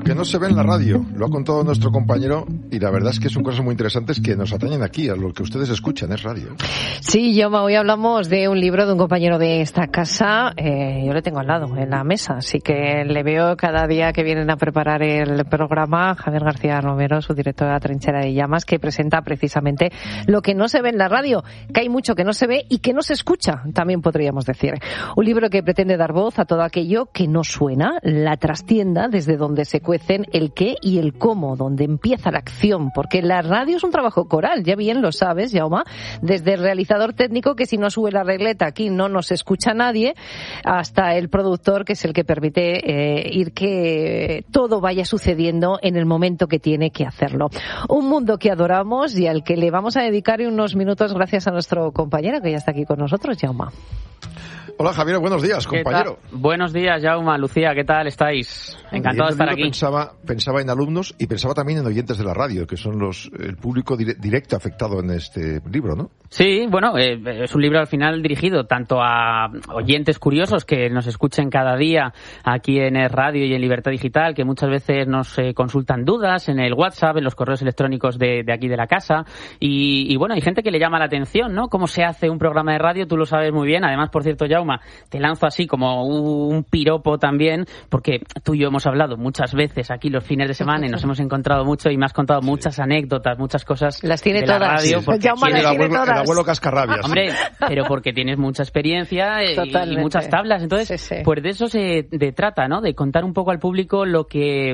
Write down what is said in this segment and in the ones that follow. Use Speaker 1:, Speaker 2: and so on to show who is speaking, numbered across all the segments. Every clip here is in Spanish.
Speaker 1: que no se ve en la radio. Lo ha contado nuestro compañero y la verdad es que son cosas muy interesantes que nos atañen aquí, a lo que ustedes escuchan, es radio.
Speaker 2: Sí, Jaume, hoy hablamos de un libro de un compañero de esta casa. Yo le tengo al lado, en la mesa, así que le veo cada día que vienen a preparar el programa. Javier García Romero, su director de La Trinchera de Llamas, que presenta precisamente lo que no se ve en la radio, que hay mucho que no se ve y que no se escucha, también podríamos decir. Un libro que pretende dar voz a todo aquello que no suena, la trastienda desde donde se cuecen el qué y el cómo, donde empieza la acción, porque la radio es un trabajo coral, ya bien lo sabes, Jaume, desde el realizador técnico, que si no sube la regleta aquí no nos escucha nadie, hasta el productor, que es el que permite ir que todo vaya sucediendo en el momento que tiene que hacerlo. Un mundo que adoramos y al que le vamos a dedicar unos minutos gracias a nuestro compañero que ya está aquí con nosotros, Jaume.
Speaker 1: Hola Javier, buenos días, compañero.
Speaker 3: Buenos días, Jaume, Lucía, ¿qué tal estáis? Encantado de estar aquí.
Speaker 1: Pensaba en alumnos y pensaba también en oyentes de la radio, que son el público directo afectado en este libro, ¿no?
Speaker 3: Sí, bueno, es un libro al final dirigido tanto a oyentes curiosos que nos escuchen cada día aquí en el radio y en Libertad Digital, que muchas veces nos consultan dudas en el WhatsApp, en los correos electrónicos de aquí de la casa, y bueno, hay gente que le llama la atención, ¿no? Cómo se hace un programa de radio, tú lo sabes muy bien. Además, por cierto, Jaume, te lanzo así como un piropo también, porque tú y yo hemos hablado muchas veces aquí los fines de semana y nos hemos encontrado mucho y me has contado muchas anécdotas, muchas cosas.
Speaker 2: Las tiene
Speaker 3: de
Speaker 2: todas.
Speaker 3: La radio,
Speaker 2: Jaume las tiene todas.
Speaker 1: El abuelo cascarrabias.
Speaker 3: Hombre, pero porque tienes mucha experiencia y muchas tablas. Entonces, sí. Pues de eso se trata, ¿no? De contar un poco al público lo que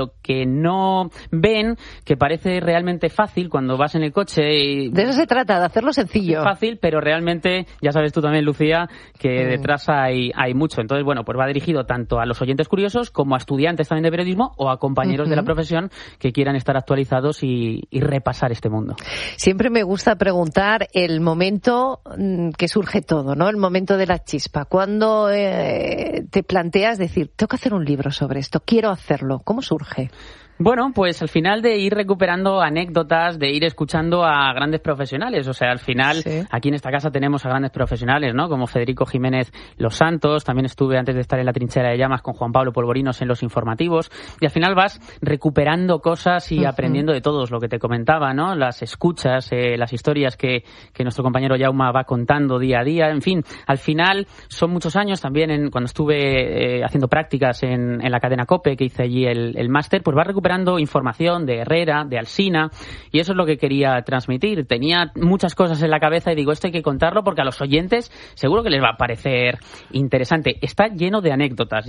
Speaker 3: no ven, que parece realmente fácil cuando vas en el coche.
Speaker 2: De eso se trata, de hacerlo sencillo.
Speaker 3: Es fácil, pero realmente, ya sabes tú también, Lucía, que detrás hay mucho. Entonces, bueno, pues va dirigido tanto a los oyentes curiosos como a estudiantes también de periodismo o a compañeros de la profesión que quieran estar actualizados y repasar este mundo.
Speaker 2: Siempre me gusta preguntar el momento que surge todo, ¿no? El momento de la chispa. Cuando te planteas decir, tengo que hacer un libro sobre esto, quiero hacerlo. ¿Cómo surge?
Speaker 3: Bueno, pues al final de ir recuperando anécdotas, de ir escuchando a grandes profesionales. O sea, al final, aquí en esta casa tenemos a grandes profesionales, ¿no? Como Federico Jiménez Los Santos. También estuve, antes de estar en La Trinchera de Llamas, con Juan Pablo Polvorinos en los informativos. Y al final vas recuperando cosas y aprendiendo de todos, lo que te comentaba, ¿no? Las escuchas, las historias que nuestro compañero Jaume va contando día a día. En fin, al final son muchos años también cuando estuve haciendo prácticas en la cadena COPE, que hice allí el máster, pues vas recuperando información de Herrera, de Alsina, y eso es lo que quería transmitir. Tenía muchas cosas en la cabeza y digo, esto hay que contarlo porque a los oyentes seguro que les va a parecer interesante. Está lleno de anécdotas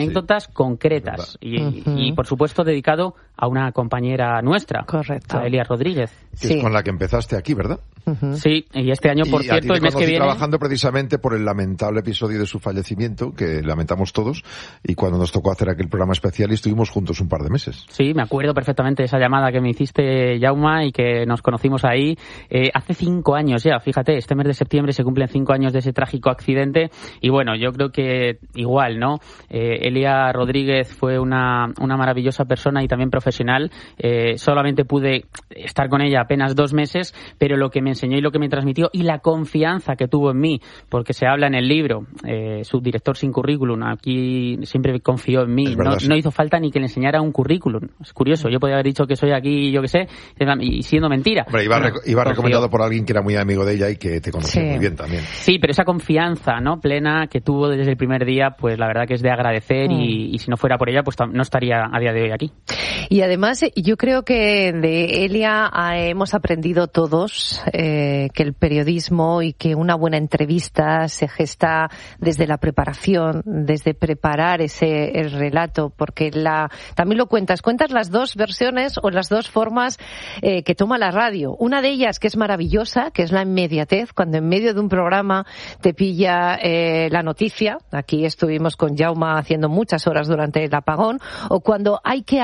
Speaker 3: concretas y por supuesto dedicado a una compañera nuestra,
Speaker 2: correcto,
Speaker 3: a Elia Rodríguez.
Speaker 1: Que es con la que empezaste aquí, ¿verdad?
Speaker 3: Sí, y este año, por cierto, el mes que viene...
Speaker 1: trabajando precisamente por el lamentable episodio de su fallecimiento, que lamentamos todos, y cuando nos tocó hacer aquel programa especial y estuvimos juntos un par de meses.
Speaker 3: Sí, me acuerdo perfectamente de esa llamada que me hiciste, Jaume, y que nos conocimos ahí hace 5 años ya. Fíjate, este mes de septiembre se cumplen 5 años de ese trágico accidente, y bueno, yo creo que igual, ¿no? Elia Rodríguez fue una maravillosa persona y también profesional. Solamente pude estar con ella apenas 2 meses, pero lo que me enseñó y lo que me transmitió y la confianza que tuvo en mí, porque se habla en el libro, subdirector sin currículum, aquí siempre confió en mí, no hizo falta ni que le enseñara un currículum. Es curioso, yo podía haber dicho que soy aquí, yo qué sé, y siendo mentira.
Speaker 1: Hombre, iba recomendado por alguien que era muy amigo de ella y que te conocía muy bien también.
Speaker 3: Sí, pero esa confianza, ¿no?, plena que tuvo desde el primer día, pues la verdad que es de agradecer y si no fuera por ella, pues no estaría a día de hoy aquí.
Speaker 2: Y además, yo creo que de Elia hemos aprendido todos que el periodismo y que una buena entrevista se gesta desde la preparación, desde preparar el relato, porque también lo cuentas las dos versiones o las dos formas que toma la radio. Una de ellas que es maravillosa, que es la inmediatez, cuando en medio de un programa te pilla la noticia. Aquí estuvimos con Jaume haciendo muchas horas durante el apagón, o cuando hay que armarlo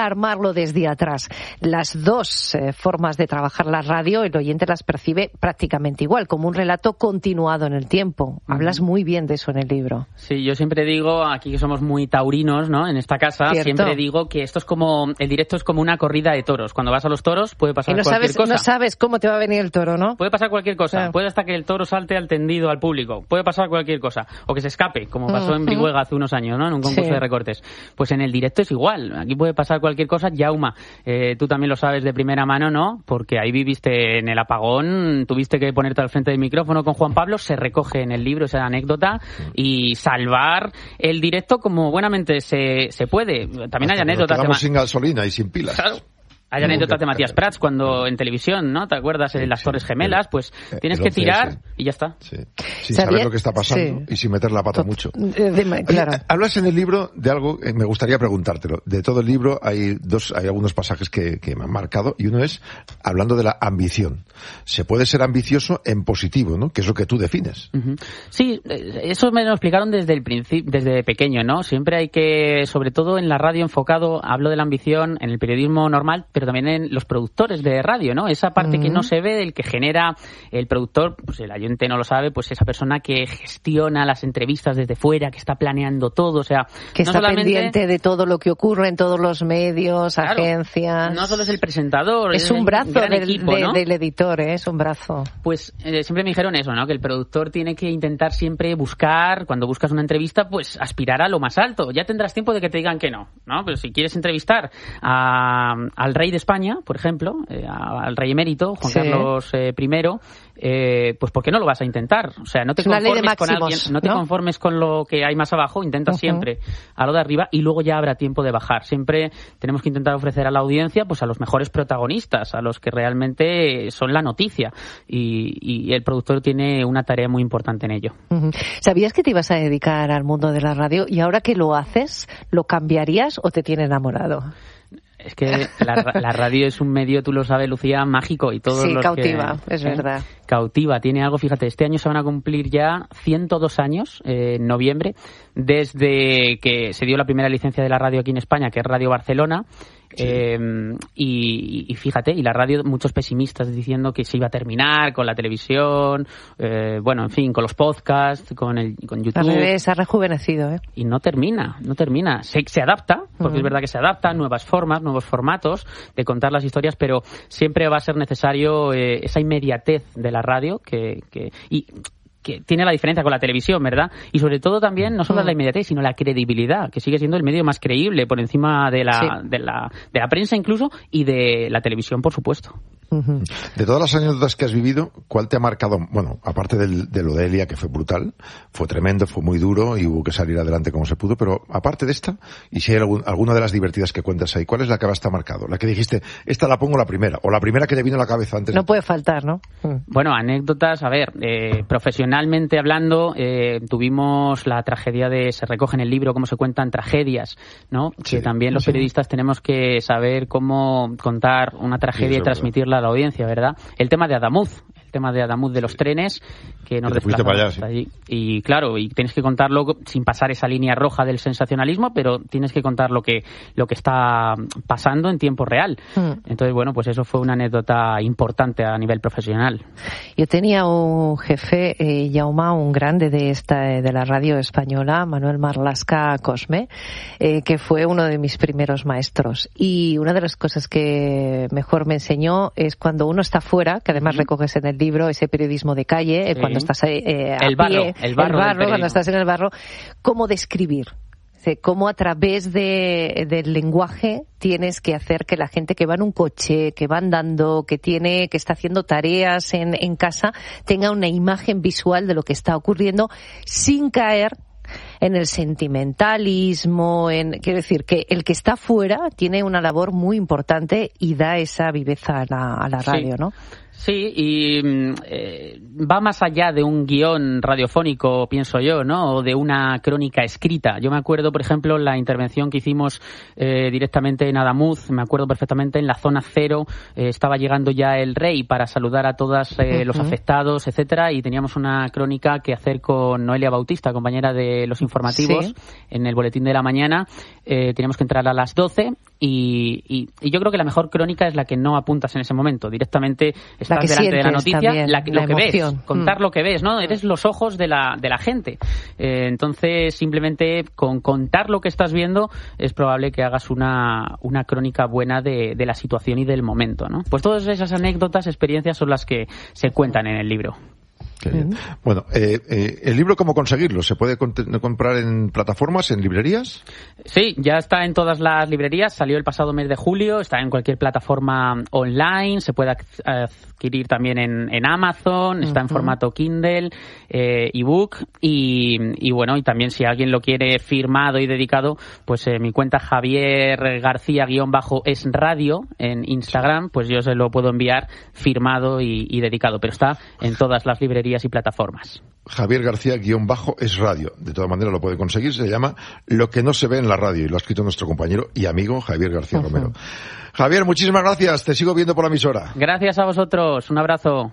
Speaker 2: o desde atrás. Las dos formas de trabajar la radio, el oyente las percibe prácticamente igual, como un relato continuado en el tiempo. Hablas muy bien de eso en el libro.
Speaker 3: Sí, yo siempre digo, aquí que somos muy taurinos, ¿no? En esta casa, ¿cierto? Siempre digo que esto es como, el directo es como una corrida de toros. Cuando vas a los toros puede pasar cualquier cosa.
Speaker 2: No sabes cómo te va a venir el toro, ¿no?
Speaker 3: Puede pasar cualquier cosa. Puede hasta que el toro salte al tendido al público. Puede pasar cualquier cosa. O que se escape, como pasó en Brihuega hace unos años, ¿no? En un concurso de recortes. Pues en el directo es igual. Aquí puede pasar cualquier cosa. Jauma, tú también lo sabes de primera mano, ¿no? Porque ahí viviste en el apagón, tuviste que ponerte al frente del micrófono con Juan Pablo, se recoge en el libro esa anécdota y salvar el directo como buenamente se puede. También hay anécdotas.
Speaker 1: Nos quedamos sin gasolina y sin pilas.
Speaker 3: Claro. Hay anécdotas de Matías Prats cuando en televisión, ¿no? ¿Te acuerdas de las Torres Gemelas? Pues tienes que tirar y ya está.
Speaker 1: Sí. Sin saber lo que está pasando y sin meter la pata mucho.
Speaker 2: Claro.
Speaker 1: Hablas en el libro de algo, me gustaría preguntártelo. De todo el libro hay algunos pasajes que me han marcado y uno es hablando de la ambición. Se puede ser ambicioso en positivo, ¿no? Que es lo que tú defines.
Speaker 3: Uh-huh. Sí, eso me lo explicaron desde el principio, desde pequeño, ¿no? Siempre hay que, sobre todo en la radio enfocado, hablo de la ambición en el periodismo normal, pero también en los productores de radio, ¿no? Esa parte que no se ve, del que genera el productor, pues el oyente no lo sabe, pues esa persona que gestiona las entrevistas desde fuera, que está planeando todo, o sea...
Speaker 2: Que no está pendiente de todo lo que ocurre en todos los medios, claro, agencias...
Speaker 3: No solo es el presentador,
Speaker 2: es un brazo
Speaker 3: equipo, ¿no?
Speaker 2: del editor, es un brazo.
Speaker 3: Pues siempre me dijeron eso, ¿no? Que el productor tiene que intentar siempre buscar, cuando buscas una entrevista, pues aspirar a lo más alto. Ya tendrás tiempo de que te digan que no, ¿no? Pero si quieres entrevistar al rey de España, por ejemplo, al rey emérito, Juan Carlos I, pues ¿por qué no lo vas a intentar? O sea, no te conformes con alguien, no te conformes con lo que hay más abajo, intenta siempre a lo de arriba y luego ya habrá tiempo de bajar. Siempre tenemos que intentar ofrecer a la audiencia pues a los mejores protagonistas, a los que realmente son la noticia y el productor tiene una tarea muy importante en ello.
Speaker 2: ¿Sabías que te ibas a dedicar al mundo de la radio y ahora que lo haces, lo cambiarías o te tiene enamorado?
Speaker 3: Es que la radio es un medio, tú lo sabes, Lucía, mágico y todo. Sí,
Speaker 2: cautiva, es verdad.
Speaker 3: Cautiva, tiene algo, fíjate, este año se van a cumplir ya 102 años, en noviembre, desde que se dio la primera licencia de la radio aquí en España, que es Radio Barcelona. Sí. Y fíjate, y la radio, muchos pesimistas diciendo que se iba a terminar con la televisión, bueno, en fin, con los podcasts, con YouTube.
Speaker 2: Al revés, ha rejuvenecido,
Speaker 3: Y no termina. Se adapta, porque es verdad que se adapta, nuevas formas, nuevos formatos de contar las historias, pero siempre va a ser necesario esa inmediatez de la radio que tiene la diferencia con la televisión, ¿verdad? Y sobre todo también, no solo la inmediatez, sino la credibilidad, que sigue siendo el medio más creíble por encima de la prensa incluso y de la televisión, por supuesto.
Speaker 1: De todas las anécdotas que has vivido, ¿cuál te ha marcado? Bueno, aparte de lo de Elia, que fue brutal, fue tremendo, fue muy duro y hubo que salir adelante como se pudo, pero aparte de esta, y si hay alguna de las divertidas que cuentas ahí, ¿cuál es la que más te ha marcado? La que dijiste, esta la pongo la primera, o la primera que te vino a la cabeza antes.
Speaker 2: No puede faltar, ¿no?
Speaker 3: Bueno, anécdotas, a ver, profesionalmente hablando, tuvimos la tragedia se recoge en el libro cómo se cuentan tragedias, ¿no? Sí, que también los periodistas tenemos que saber cómo contar una tragedia y transmitirla a la audiencia, ¿verdad? El tema de Adamuz de los trenes, que nos desplazamos hasta allí. Y claro, y tienes que contarlo sin pasar esa línea roja del sensacionalismo, pero tienes que contar lo que está pasando en tiempo real. Entonces, bueno, pues eso fue una anécdota importante a nivel profesional.
Speaker 2: Yo tenía un jefe, Jauma, un grande de la radio española, Manuel Marlaska Cosme, que fue uno de mis primeros maestros. Y una de las cosas que mejor me enseñó es cuando uno está fuera, que además recoges en el libro ese periodismo de calle, cuando estás el barro, cuando estás en el barro, cómo describir. Cómo a través del lenguaje tienes que hacer que la gente que va en un coche, que va andando, que está haciendo tareas en casa, tenga una imagen visual de lo que está ocurriendo sin caer en el sentimentalismo, quiero decir que el que está fuera tiene una labor muy importante y da esa viveza a la radio, ¿no?
Speaker 3: Sí, y va más allá de un guión radiofónico, pienso yo, ¿no? O de una crónica escrita. Yo me acuerdo, por ejemplo, la intervención que hicimos directamente en Adamuz, me acuerdo perfectamente, en la zona cero, estaba llegando ya el rey para saludar a todos los afectados, etcétera, y teníamos una crónica que hacer con Noelia Bautista, compañera de los informativos, en el boletín de la mañana. Teníamos que entrar a las 12 y yo creo que la mejor crónica es la que no apuntas en ese momento. Directamente estás delante de la noticia, lo que ves, contar lo que ves, ¿no? Eres los ojos de la gente. Entonces, simplemente con contar lo que estás viendo es probable que hagas una crónica buena de la situación y del momento, ¿no? Pues todas esas anécdotas, experiencias son las que se cuentan en el libro.
Speaker 1: Qué bien. Bueno, ¿el libro cómo conseguirlo? ¿Se puede comprar en plataformas, en librerías?
Speaker 3: Sí, ya está en todas las librerías, salió el pasado mes de julio, está en cualquier plataforma online, se puede adquirir también en Amazon, está en formato Kindle, ebook y bueno, y también si alguien lo quiere firmado y dedicado, pues mi cuenta Javier García_es radio en Instagram, pues yo se lo puedo enviar firmado y dedicado, pero está en todas las librerías y plataformas.
Speaker 1: Javier García_es radio. De todas maneras lo puede conseguir. Se llama Lo que no se ve en la radio y lo ha escrito nuestro compañero y amigo Javier García Romero. Javier, muchísimas gracias. Te sigo viendo por la emisora.
Speaker 3: Gracias a vosotros. Un abrazo.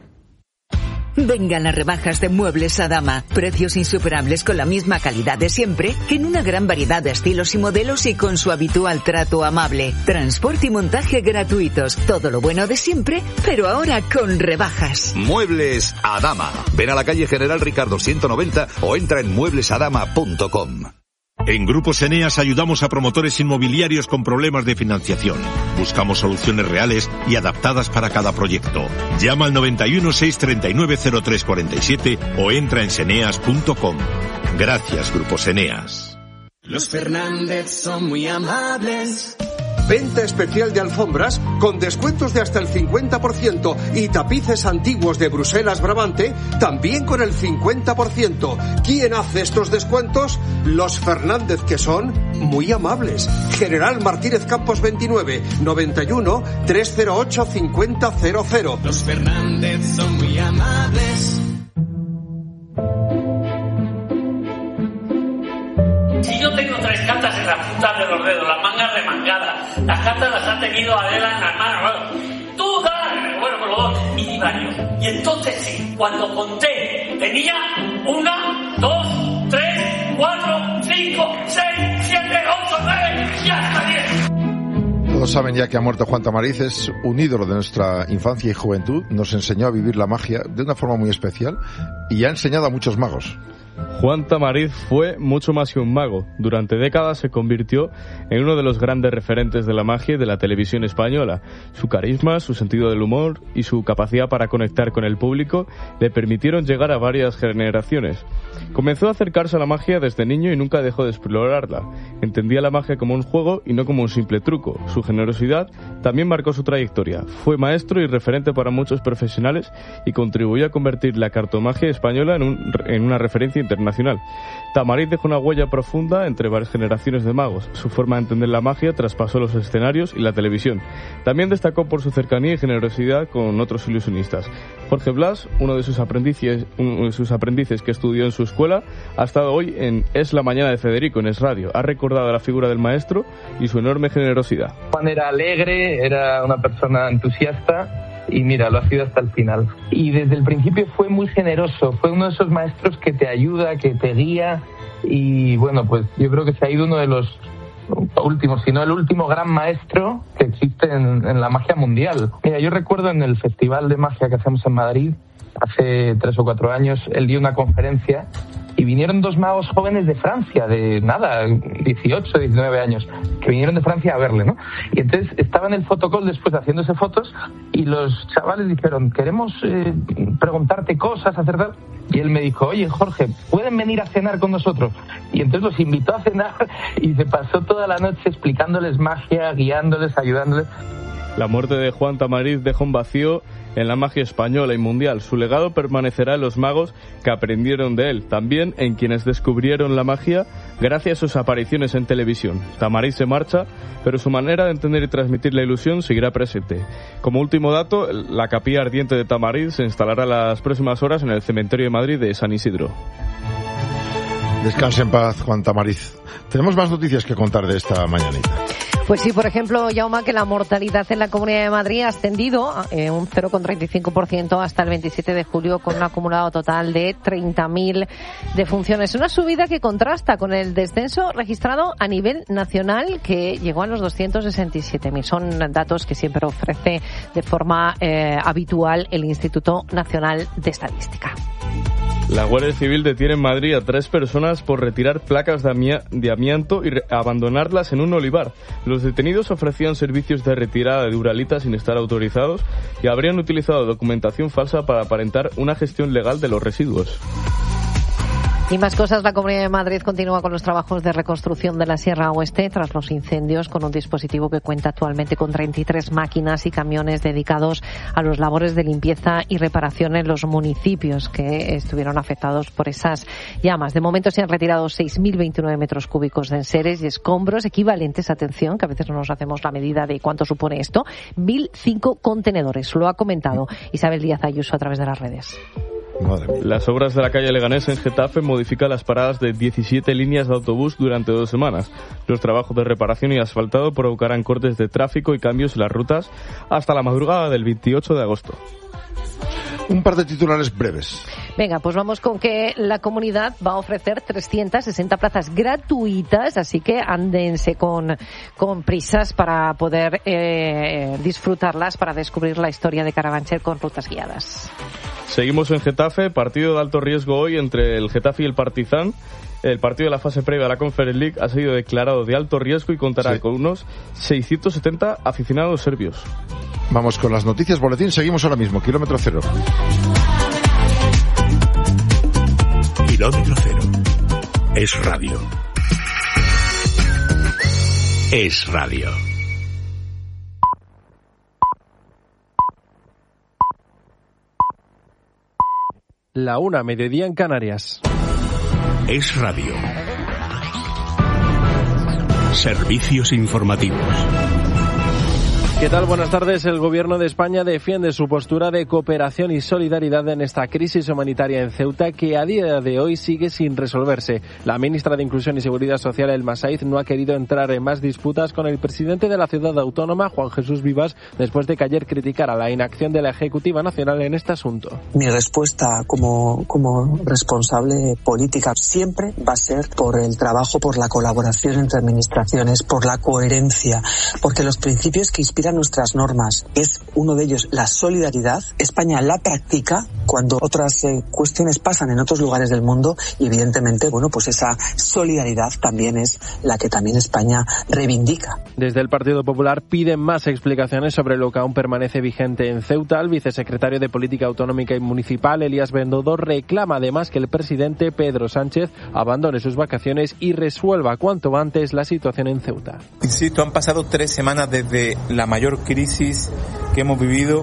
Speaker 4: Vengan las rebajas de Muebles Adama. Precios insuperables con la misma calidad de siempre, que en una gran variedad de estilos y modelos y con su habitual trato amable. Transporte y montaje gratuitos. Todo lo bueno de siempre, pero ahora con rebajas.
Speaker 5: Muebles Adama. Ven a la calle General Ricardo 190 o entra en mueblesadama.com.
Speaker 6: En Grupos Eneas ayudamos a promotores inmobiliarios con problemas de financiación. Buscamos soluciones reales y adaptadas para cada proyecto. Llama al 91 639 0347 o entra en seneas.com. Gracias, Grupos Eneas.
Speaker 7: Los Fernández son muy amables.
Speaker 8: Venta especial de alfombras con descuentos de hasta el 50% y tapices antiguos de Bruselas Brabante también con el 50%. ¿Quién hace estos descuentos? Los Fernández, que son muy amables. General Martínez Campos 29, 91 308 5000.
Speaker 7: Los Fernández son muy amables.
Speaker 9: Si yo tengo 3 cartas en la punta de los dedos, las mangas remangadas, las cartas las ha tenido Adela en las manos, tú dale, bueno, por los dos, y di varios. Y entonces sí, cuando conté, tenía 1, 2, 3, 4, 5, 6, 7, 8, 9 y hasta 10.
Speaker 1: Todos saben ya que ha muerto Juan Tamariz, es un ídolo de nuestra infancia y juventud, nos enseñó a vivir la magia de una forma muy especial y ha enseñado a muchos magos.
Speaker 10: Juan Tamariz fue mucho más que un mago. Durante décadas se convirtió en uno de los grandes referentes de la magia y de la televisión española. Su carisma, su sentido del humor y su capacidad para conectar con el público le permitieron llegar a varias generaciones. Comenzó a acercarse a la magia desde niño y nunca dejó de explorarla. Entendía la magia como un juego y no como un simple truco. Su generosidad también marcó su trayectoria. Fue maestro y referente para muchos profesionales y contribuyó a convertir la cartomagia española en una referencia internacional. Tamariz dejó una huella profunda entre varias generaciones de magos. Su forma de entender la magia traspasó los escenarios y la televisión. También destacó por su cercanía y generosidad con otros ilusionistas. Jorge Blas, uno de sus aprendices que estudió en su escuela, ha estado hoy en Es la Mañana de Federico, en Es Radio. Ha recordado la figura del maestro y su enorme generosidad.
Speaker 11: Juan era alegre, era una persona entusiasta y mira, lo ha sido hasta el final. Y desde el principio fue muy generoso, fue uno de esos maestros que te ayuda, que te guía y bueno, pues yo creo que se ha ido uno de los últimos, si no el último gran maestro que existe en la magia mundial. Mira, yo recuerdo en el festival de magia que hacemos en Madrid, hace 3 o 4 años, él dio una conferencia y vinieron 2 magos jóvenes de Francia, de nada, 18, 19 años, que vinieron de Francia a verle, ¿no? Y entonces estaba en el fotocall después haciéndose fotos y los chavales dijeron, queremos preguntarte cosas, hacer tal. Y él me dijo, oye Jorge, ¿pueden venir a cenar con nosotros? Y entonces los invitó a cenar y se pasó toda la noche explicándoles magia, guiándoles, ayudándoles.
Speaker 10: La muerte de Juan Tamariz dejó un vacío en la magia española y mundial. Su legado permanecerá en los magos que aprendieron de él, también en quienes descubrieron la magia gracias a sus apariciones en televisión. Tamariz se marcha, pero su manera de entender y transmitir la ilusión seguirá presente. Como último dato, la capilla ardiente de Tamariz se instalará las próximas horas en el cementerio de Madrid de San Isidro.
Speaker 1: Descanse en paz, Juan Tamariz. Tenemos más noticias que contar de esta mañanita.
Speaker 2: Pues sí, por ejemplo, Jaume, que la mortalidad en la Comunidad de Madrid ha ascendido un 0,35% hasta el 27 de julio con un acumulado total de 30.000 defunciones. Una subida que contrasta con el descenso registrado a nivel nacional que llegó a los 267.000. Son datos que siempre ofrece de forma habitual el Instituto Nacional de Estadística.
Speaker 10: La Guardia Civil detiene en Madrid a 3 personas por retirar placas de amianto y abandonarlas en un olivar. Los detenidos ofrecían servicios de retirada de uralita sin estar autorizados y habrían utilizado documentación falsa para aparentar una gestión legal de los residuos.
Speaker 2: Y más cosas, la Comunidad de Madrid continúa con los trabajos de reconstrucción de la Sierra Oeste tras los incendios con un dispositivo que cuenta actualmente con 33 máquinas y camiones dedicados a los labores de limpieza y reparación en los municipios que estuvieron afectados por esas llamas. De momento se han retirado 6.029 metros cúbicos de enseres y escombros equivalentes, atención, que a veces no nos hacemos la medida de cuánto supone esto, 1.005 contenedores. Lo ha comentado Isabel Díaz Ayuso a través de las redes.
Speaker 10: Las obras de la calle Leganés en Getafe modifican las paradas de 17 líneas de autobús durante 2 semanas. Los trabajos de reparación y asfaltado provocarán cortes de tráfico y cambios en las rutas hasta la madrugada del 28 de agosto.
Speaker 1: Un par de titulares breves.
Speaker 2: Venga, pues vamos con que la comunidad va a ofrecer 360 plazas gratuitas, así que ándense con prisas para poder disfrutarlas, para descubrir la historia de Carabanchel con rutas guiadas.
Speaker 10: Seguimos en Getafe, partido de alto riesgo hoy entre el Getafe y el Partizan. El partido de la fase previa a la Conference League ha sido declarado de alto riesgo y contará con unos 670 aficionados serbios.
Speaker 1: Vamos con las noticias, boletín, seguimos ahora mismo, kilómetro cero.
Speaker 6: Kilómetro cero. Es radio. Es radio.
Speaker 12: La 1, mediodía en Canarias.
Speaker 6: Es radio. Servicios informativos.
Speaker 12: ¿Qué tal? Buenas tardes. El Gobierno de España defiende su postura de cooperación y solidaridad en esta crisis humanitaria en Ceuta que a día de hoy sigue sin resolverse. La ministra de Inclusión y Seguridad Social, Elma Saiz, no ha querido entrar en más disputas con el presidente de la ciudad autónoma, Juan Jesús Vivas, después de que ayer criticara la inacción de la Ejecutiva Nacional en este asunto.
Speaker 13: Mi respuesta como responsable política siempre va a ser por el trabajo, por la colaboración entre administraciones, por la coherencia, porque los principios que inspiran nuestras normas es uno de ellos, la solidaridad. España la practica cuando otras cuestiones pasan en otros lugares del mundo y evidentemente, pues esa solidaridad también es la que también España reivindica.
Speaker 12: Desde el Partido Popular piden más explicaciones sobre lo que aún permanece vigente en Ceuta. El vicesecretario de Política Autonómica y Municipal, Elías Bendodo, reclama además que el presidente Pedro Sánchez abandone sus vacaciones y resuelva cuanto antes la situación en Ceuta.
Speaker 14: Insisto, han pasado 3 semanas desde la mayor crisis que hemos vivido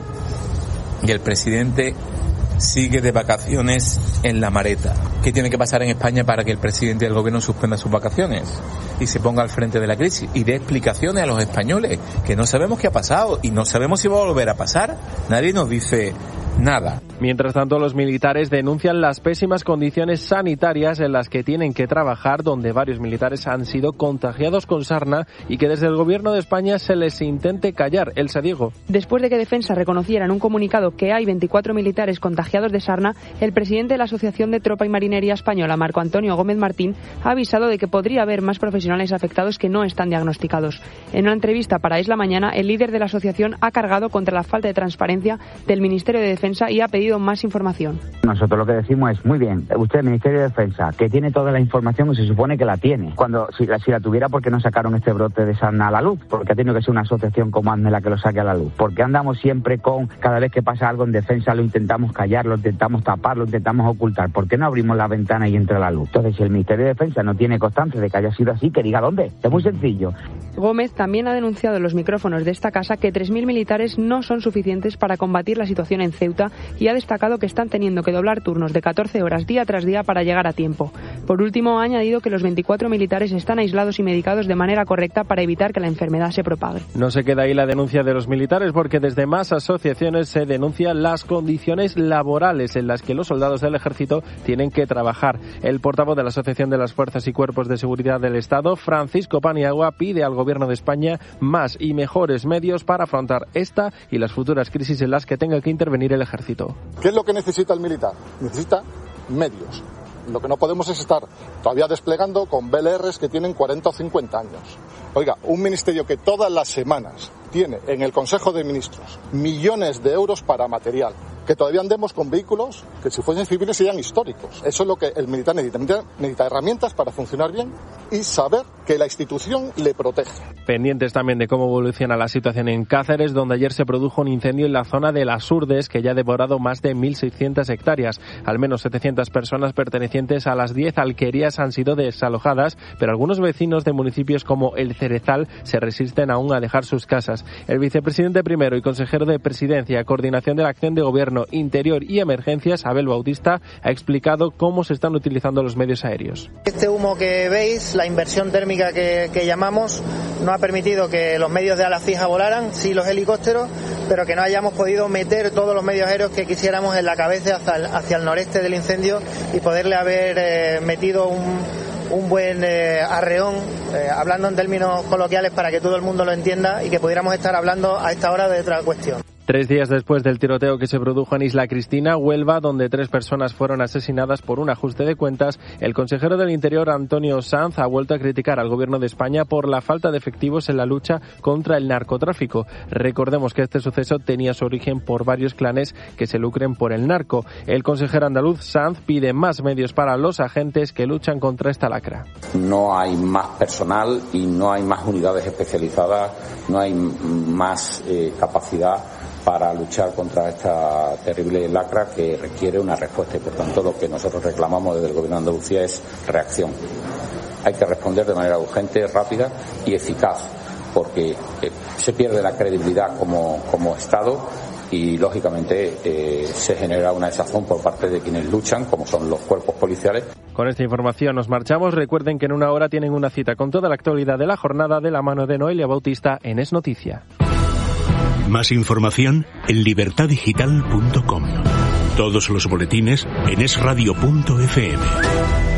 Speaker 14: y el presidente sigue de vacaciones en la Mareta. ¿Qué tiene que pasar en España para que el presidente del gobierno suspenda sus vacaciones y se ponga al frente de la crisis y dé explicaciones a los españoles que no sabemos qué ha pasado y no sabemos si va a volver a pasar? Nadie nos dice nada.
Speaker 12: Mientras tanto, los militares denuncian las pésimas condiciones sanitarias en las que tienen que trabajar, donde varios militares han sido contagiados con sarna y que desde el Gobierno de España se les intente callar. Elsa Diego.
Speaker 15: Después de que Defensa reconociera en un comunicado que hay 24 militares contagiados de sarna, el presidente de la Asociación de Tropa y Marinería Española, Marco Antonio Gómez Martín, ha avisado de que podría haber más profesionales afectados que no están diagnosticados. En una entrevista para Es la Mañana, el líder de la asociación ha cargado contra la falta de transparencia del Ministerio de Defensa y ha pedido más información.
Speaker 16: Nosotros lo que decimos es, muy bien, usted, Ministerio de Defensa, que tiene toda la información y se supone que la tiene. Cuando si la tuviera, ¿por qué no sacaron este brote de sarna a la luz? Porque ha tenido que ser una asociación como ASME la que lo saque a la luz. Porque andamos siempre con, cada vez que pasa algo en defensa, lo intentamos callar, lo intentamos tapar, lo intentamos ocultar. ¿Por qué no abrimos la ventana y entra la luz? Entonces, si el Ministerio de Defensa no tiene constancia de que haya sido así, que diga dónde. Es muy sencillo.
Speaker 15: Gómez también ha denunciado en los micrófonos de esta casa que 3.000 militares no son suficientes para combatir la situación en Ceuta Ceuta y ha destacado que están teniendo que doblar turnos de 14 horas día tras día para llegar a tiempo. Por último, ha añadido que los 24 militares están aislados y medicados de manera correcta para evitar que la enfermedad se propague.
Speaker 12: No se queda ahí la denuncia de los militares, porque desde más asociaciones se denuncian las condiciones laborales en las que los soldados del ejército tienen que trabajar. El portavoz de la Asociación de las Fuerzas y Cuerpos de Seguridad del Estado, Francisco Paniagua, pide al Gobierno de España más y mejores medios para afrontar esta y las futuras crisis en las que tenga que intervenir el ejército.
Speaker 17: ¿Qué es lo que necesita el militar? Necesita medios. Lo que no podemos es estar todavía desplegando con BLRs que tienen 40 o 50 años. Oiga, un ministerio que todas las semanas tiene en el Consejo de Ministros millones de euros para material, que todavía andemos con vehículos que si fuesen civiles serían históricos. Eso es lo que el militar necesita. Necesita herramientas para funcionar bien y saber que la institución le protege.
Speaker 12: Pendientes también de cómo evoluciona la situación en Cáceres, donde ayer se produjo un incendio en la zona de Las Urdes que ya ha devorado más de 1.600 hectáreas. Al menos 700 personas pertenecientes a las 10 alquerías han sido desalojadas, pero algunos vecinos de municipios como El Cerezal se resisten aún a dejar sus casas. El vicepresidente primero y consejero de Presidencia, Coordinación de la Acción de Gobierno, Interior y Emergencias, Abel Bautista, ha explicado cómo se están utilizando los medios aéreos.
Speaker 18: Este humo que veis, la inversión térmica que llamamos, no ha permitido que los medios de ala fija volaran, sí los helicópteros, pero que no hayamos podido meter todos los medios aéreos que quisiéramos en la cabeza hacia el noreste del incendio y poderle haber metido un buen arreón, hablando en términos coloquiales para que todo el mundo lo entienda y que pudiéramos estar hablando a esta hora de otra cuestión.
Speaker 12: 3 días después del tiroteo que se produjo en Isla Cristina, Huelva, donde 3 personas fueron asesinadas por un ajuste de cuentas, el consejero del Interior, Antonio Sanz, ha vuelto a criticar al Gobierno de España por la falta de efectivos en la lucha contra el narcotráfico. Recordemos que este suceso tenía su origen por varios clanes que se lucren por el narco. El consejero andaluz Sanz pide más medios para los agentes que luchan contra esta lacra.
Speaker 19: No hay más personal y no hay más unidades especializadas, no hay más capacidad para luchar contra esta terrible lacra que requiere una respuesta y por tanto lo que nosotros reclamamos desde el Gobierno de Andalucía es reacción. Hay que responder de manera urgente, rápida y eficaz porque se pierde la credibilidad como Estado y lógicamente se genera una desazón por parte de quienes luchan, como son los cuerpos policiales.
Speaker 12: Con esta información nos marchamos. Recuerden que en una hora tienen una cita con toda la actualidad de la jornada de la mano de Noelia Bautista en Es Noticia.
Speaker 6: Más información en libertadigital.com. Todos los boletines en esradio.fm.